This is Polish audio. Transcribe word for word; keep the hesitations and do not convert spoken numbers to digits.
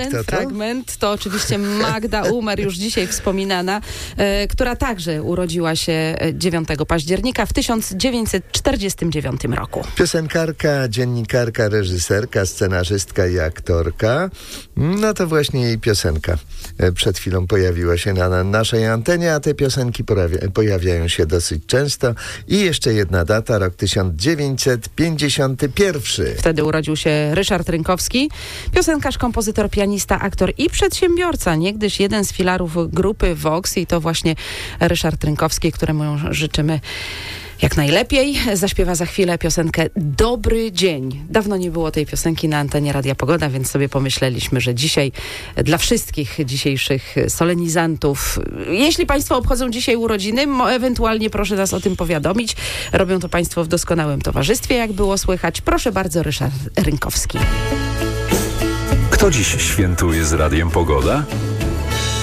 kto to? fragment to oczywiście Magda Umer, już dzisiaj wspominana, e, która także urodziła się dziewiątego października w tysiąc dziewięćset czterdziestym dziewiątym roku. Piosenkarka, dziennikarka, reżyserka, scenarzystka i aktorka. No to właśnie jej piosenka przed chwilą pojawiła się na naszej antenie, a te piosenki porawia- pojawiają się dosyć często. I jeszcze jedna data, rok tysiąc dziewięćset pięćdziesiąty pierwszy. Wtedy urodził się Ryszard Rynkowski, piosenkarz, kompozytor, pianista, aktor i przedsiębiorca, niegdyś jeden z filarów grupy Vox, i to właśnie Ryszard Rynkowski, któremu życzymy jak najlepiej. Zaśpiewa za chwilę piosenkę Dobry Dzień. Dawno nie było tej piosenki na antenie Radia Pogoda, więc sobie pomyśleliśmy, że dzisiaj dla wszystkich dzisiejszych solenizantów, jeśli Państwo obchodzą dzisiaj urodziny, ewentualnie proszę nas o tym powiadomić. Robią to Państwo w doskonałym towarzystwie, jak było słychać. Proszę bardzo, Ryszard Rynkowski. Kto dziś świętuje z Radiem Pogoda?